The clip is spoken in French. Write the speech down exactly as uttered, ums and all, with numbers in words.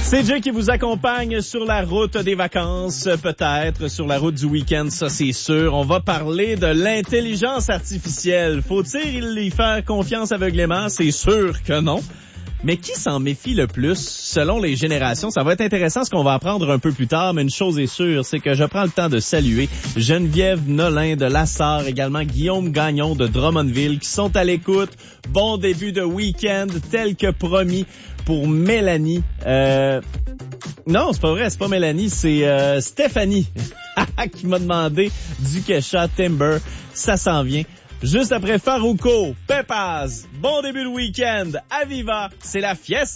C'est Jay qui vous accompagne sur la route des vacances, peut-être sur la route du week-end, ça c'est sûr. On va parler de l'intelligence artificielle. Faut-il y faire confiance aveuglément? C'est sûr que non. Mais qui s'en méfie le plus selon les générations? Ça va être intéressant ce qu'on va apprendre un peu plus tard, mais une chose est sûre, c'est que je prends le temps de saluer Geneviève Nolin de Lassar, également Guillaume Gagnon de Drummondville qui sont à l'écoute. Bon début de week-end, tel que promis pour Mélanie. Euh... Non, c'est pas vrai, c'est pas Mélanie, c'est euh, Stéphanie qui m'a demandé du Kesha Timber. Ça s'en vient. Juste après Farouko, Pepaz, bon début de week-end, Aviva, c'est la fiesta.